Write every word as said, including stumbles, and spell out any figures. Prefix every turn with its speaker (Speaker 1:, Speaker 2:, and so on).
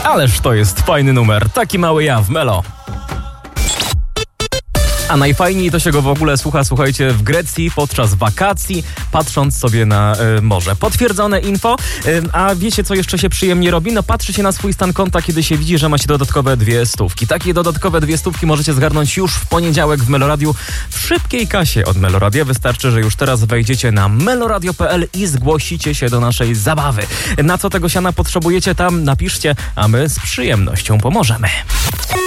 Speaker 1: Ależ to jest fajny numer, taki mały ja w Melo. A najfajniej to się go w ogóle słucha, słuchajcie, w Grecji podczas wakacji, patrząc sobie na y, morze. Potwierdzone info, y, a wiecie, co jeszcze się przyjemnie robi? No patrzy się na swój stan konta, kiedy się widzi, że macie dodatkowe dwie stówki. Takie dodatkowe dwie stówki możecie zgarnąć już w poniedziałek w Meloradiu w szybkiej kasie od Meloradia. Wystarczy, że już teraz wejdziecie na meloradio kropka p l i zgłosicie się do naszej zabawy. Na co tego siana potrzebujecie, tam napiszcie, a my z przyjemnością pomożemy.